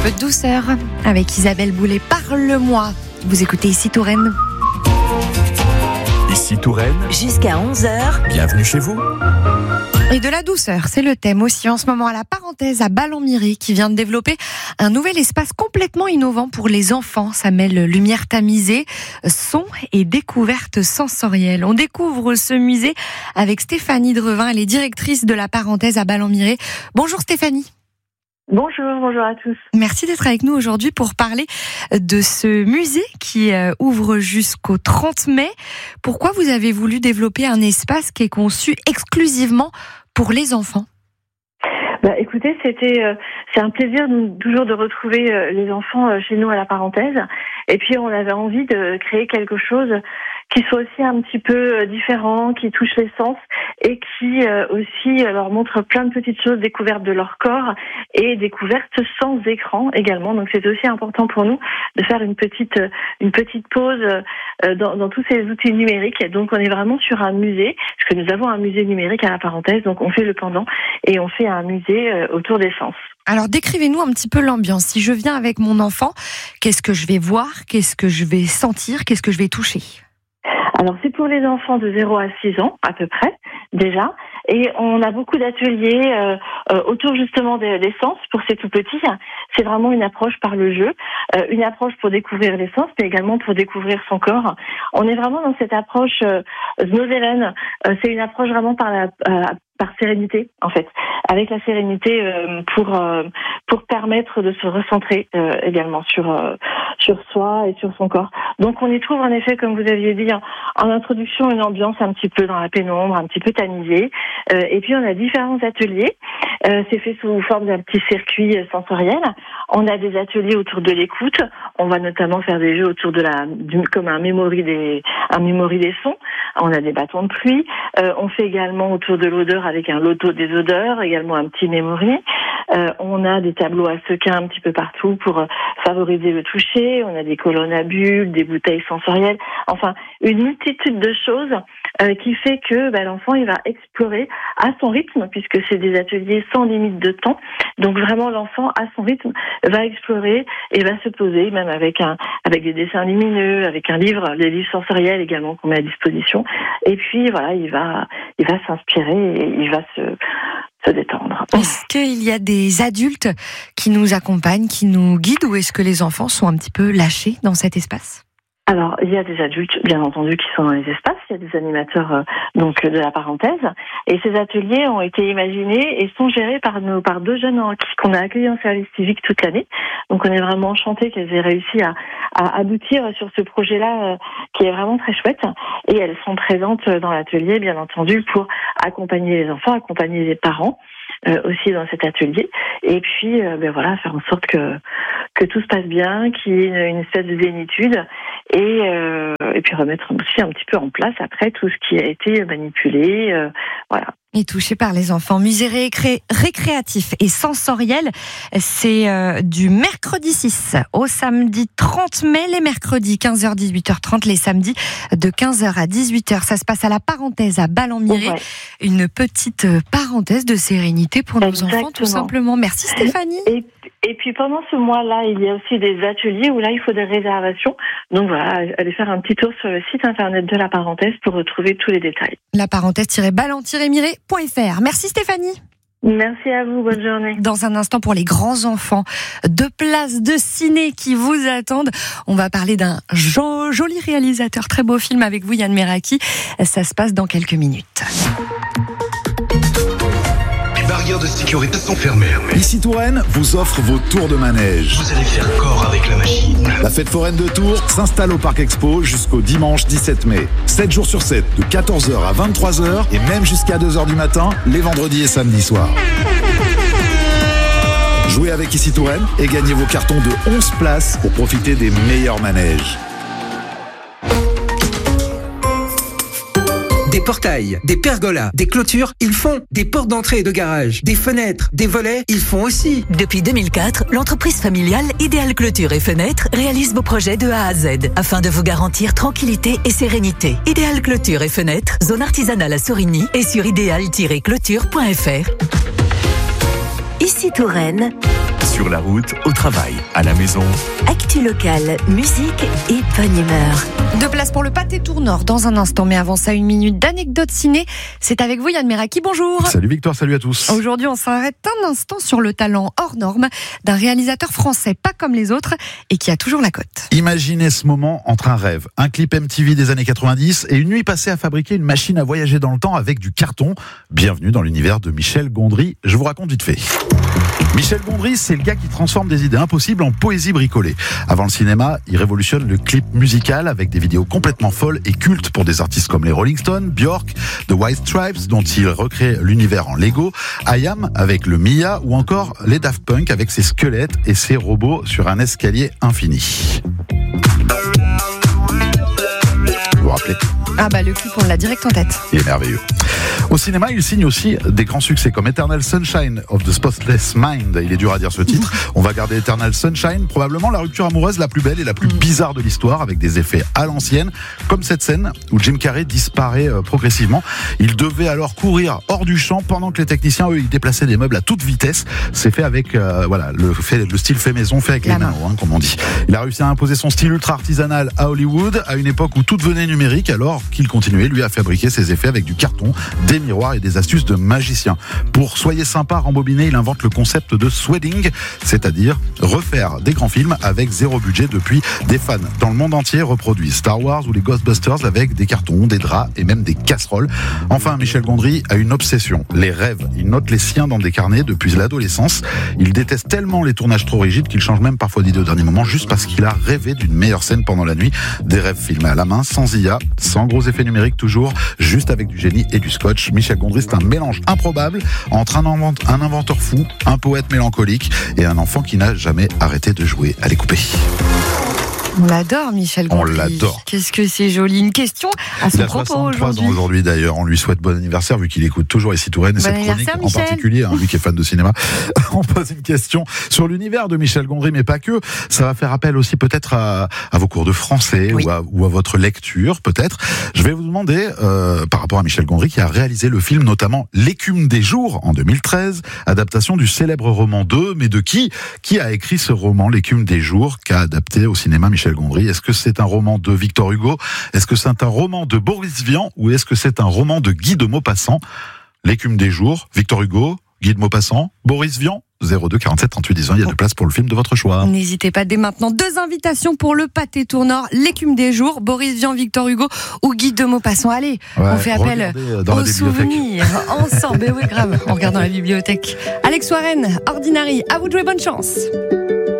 peu de douceur avec Isabelle Boulay. Parle-moi. Vous écoutez Ici Touraine. Ici Touraine. Jusqu'à 11h. Bienvenue chez vous. Et de la douceur, c'est le thème aussi en ce moment à la parenthèse à Ballon-Miré qui vient de développer un nouvel espace complètement innovant pour les enfants. Ça mêle lumière tamisée, son et découverte sensorielle. On découvre ce musée avec Stéphanie Drevin, elle est directrice de la parenthèse à Ballon-Miré. Bonjour Stéphanie. Bonjour à tous. Merci d'être avec nous aujourd'hui pour parler de ce musée qui ouvre jusqu'au 30 mai. Pourquoi vous avez voulu développer un espace qui est conçu exclusivement pour les enfants ? Écoutez, c'est un plaisir toujours de retrouver les enfants chez nous à la parenthèse. Et puis on avait envie de créer quelque chose qui soit aussi un petit peu différent, qui touche les sens et qui aussi leur montre plein de petites choses découvertes de leur corps et découvertes sans écran également. Donc c'est aussi important pour nous de faire une petite pause dans tous ces outils numériques. Donc on est vraiment sur un musée, parce que nous avons un musée numérique à la parenthèse, donc on fait le pendant et on fait un musée autour des sens. Alors décrivez-nous un petit peu l'ambiance. Si je viens avec mon enfant, qu'est-ce que je vais voir ? Qu'est-ce que je vais sentir ? Qu'est-ce que je vais toucher ? Alors c'est pour les enfants de 0 à 6 ans à peu près déjà, et on a beaucoup d'ateliers autour justement des sens pour ces tout petits. C'est vraiment une approche par le jeu, une approche pour découvrir les sens, mais également pour découvrir son corps. On est vraiment dans cette approche Snowzellen. C'est une approche vraiment par sérénité en fait, avec la sérénité pour permettre de se recentrer également sur soi et sur son corps. Donc on y trouve en effet, comme vous aviez dit en introduction, une ambiance un petit peu dans la pénombre, un petit peu tamisée. Et puis on a différents ateliers. C'est fait sous forme d'un petit circuit sensoriel. On a des ateliers autour de l'écoute. On va notamment faire des jeux autour comme un memory des sons. On a des bâtons de pluie. On fait également autour de l'odeur avec un loto des odeurs, également un petit memory. On a des tableaux à sequins un petit peu partout pour favoriser le toucher. On a des colonnes à bulles, des bouteilles sensorielles. Enfin, une multitude de choses qui fait que l'enfant il va explorer à son rythme, puisque c'est des ateliers sans limite de temps. Donc vraiment l'enfant à son rythme va explorer et va se poser, même avec des dessins lumineux, avec un livre, les livres sensoriels également qu'on met à disposition. Et puis voilà, il va s'inspirer et il va se détendre. Est-ce qu'il y a des adultes qui nous accompagnent, qui nous guident, ou est-ce que les enfants sont un petit peu lâchés dans cet espace ? Alors, il y a des adultes, bien entendu, qui sont dans les espaces. Il y a des animateurs de la parenthèse. Et ces ateliers ont été imaginés et sont gérés par deux jeunes qu'on a accueillis en service civique toute l'année. Donc, on est vraiment enchantés qu'elles aient réussi à aboutir sur ce projet-là qui est vraiment très chouette. Et elles sont présentes dans l'atelier, bien entendu, pour accompagner les enfants, accompagner les parents aussi dans cet atelier. Et puis, faire en sorte que tout se passe bien, qu'il y ait une espèce de zénitude et puis remettre aussi un petit peu en place après tout ce qui a été manipulé, voilà. Et touché par les enfants. Musée récréatif et sensoriel, c'est du mercredi 6 au samedi 30 mai, les mercredis 15h 18h30, les samedis de 15h à 18h. Ça se passe à la parenthèse à Ballon-Miré. Ouais. Une petite parenthèse de sérénité pour nos enfants, tout simplement. Merci Stéphanie. Et puis pendant ce mois-là, il y a aussi des ateliers où là, il faut des réservations. Donc voilà, allez faire un petit tour sur le site internet de la parenthèse pour retrouver tous les détails. La parenthèse-ballon-miré.fr. Merci Stéphanie. Merci à vous, bonne journée. Dans un instant, pour les grands enfants, 2 places de ciné qui vous attendent. On va parler d'un joli réalisateur, très beau film avec vous, Yann Meraki. Ça se passe dans quelques minutes. Les barrières de sécurité sont fermées. Ici Touraine vous offre vos tours de manège. Vous allez faire corps avec la machine. La fête foraine de Tours s'installe au Parc Expo jusqu'au dimanche 17 mai. 7 jours sur 7, de 14h à 23h et même jusqu'à 2h du matin, les vendredis et samedis soirs. Jouez avec Ici Touraine et gagnez vos cartons de 11 places pour profiter des meilleurs manèges. Des portails, des pergolas, des clôtures, ils font. Des portes d'entrée et de garage, des fenêtres, des volets, ils font aussi. Depuis 2004, l'entreprise familiale Idéal Clôture et Fenêtres réalise vos projets de A à Z afin de vous garantir tranquillité et sérénité. Idéal Clôture et Fenêtres, zone artisanale à Sorigny et sur idéal-clôture.fr. Ici Touraine, Sur la route, au travail, à la maison. Actu locale, musique et bonne humeur. 2 places pour le pâté Tournord dans un instant, mais avant ça, 1 minute d'anecdote ciné. C'est avec vous Yann Meraki, bonjour. Salut Victoire, salut à tous. Aujourd'hui, on s'arrête un instant sur le talent hors norme d'un réalisateur français pas comme les autres et qui a toujours la cote. Imaginez ce moment entre un rêve, un clip MTV des années 90 et une nuit passée à fabriquer une machine à voyager dans le temps avec du carton. Bienvenue dans l'univers de Michel Gondry. Je vous raconte vite fait. Michel Gondry, c'est le gars qui transforme des idées impossibles en poésie bricolée. Avant le cinéma, il révolutionne le clip musical avec des vidéos complètement folles et cultes pour des artistes comme les Rolling Stones, Björk, The White Stripes, dont il recrée l'univers en Lego, I.Am avec le Mia ou encore les Daft Punk avec ses squelettes et ses robots sur un escalier infini. Vous vous rappelez ? Ah bah le clip, on l'a direct en tête. Il est merveilleux. Au cinéma, il signe aussi des grands succès comme Eternal Sunshine of the Spotless Mind. Il est dur à dire ce titre. On va garder Eternal Sunshine, probablement la rupture amoureuse la plus belle et la plus bizarre de l'histoire, avec des effets à l'ancienne, comme cette scène où Jim Carrey disparaît progressivement. Il devait alors courir hors du champ pendant que les techniciens, eux, ils déplaçaient des meubles à toute vitesse. C'est fait avec le style fait maison, fait avec les mains, comme on dit. Il a réussi à imposer son style ultra artisanal à Hollywood, à une époque où tout devenait numérique, alors qu'il continuait, lui, à fabriquer ses effets avec du carton, des miroirs et des astuces de magicien. Pour Soyez sympa, rembobiné, il invente le concept de sweating, c'est-à-dire refaire des grands films avec zéro budget. Depuis, des fans dans le monde entier reproduisent Star Wars ou les Ghostbusters avec des cartons, des draps et même des casseroles. Enfin, Michel Gondry a une obsession, les rêves. Il note les siens dans des carnets depuis l'adolescence. Il déteste tellement les tournages trop rigides qu'il change même parfois d'idée au dernier moment juste parce qu'il a rêvé d'une meilleure scène pendant la nuit. Des rêves filmés à la main, sans IA, sans gros effets numériques toujours, juste avec du génie et du scotch. Michel Gondry, c'est un mélange improbable entre un inventeur fou, un poète mélancolique et un enfant qui n'a jamais arrêté de jouer à les couper. On l'adore, Michel Gondry. On l'adore. Qu'est-ce que c'est joli. Une question à son propos aujourd'hui. Il a 63 ans aujourd'hui d'ailleurs. On lui souhaite bon anniversaire vu qu'il écoute toujours Ici Touraine et cette chronique en particulier, lui qui est fan de cinéma. On pose une question sur l'univers de Michel Gondry, mais pas que. Ça va faire appel aussi peut-être à vos cours de français ou à votre lecture peut-être. Je vais vous demander, par rapport à Michel Gondry qui a réalisé le film notamment L'écume des jours en 2013, adaptation du célèbre roman 2, mais de qui a écrit ce roman L'écume des jours qu'a adapté au cinéma Michel Gondry? Est-ce que c'est un roman de Victor Hugo? Est-ce que c'est un roman de Boris Vian? Ou est-ce que c'est un roman de Guy de Maupassant? L'écume des jours, Victor Hugo, Guy de Maupassant, Boris Vian? 02 47 38 10 ans, il y a 2 places pour le film de votre choix. N'hésitez pas dès maintenant, 2 invitations pour le pâté Tournord, L'écume des jours, Boris Vian, Victor Hugo ou Guy de Maupassant. Allez, on fait appel aux souvenirs ensemble. Et oui, grave, en regardant la bibliothèque. Alex Warren, Ordinary, à vous de jouer, bonne chance.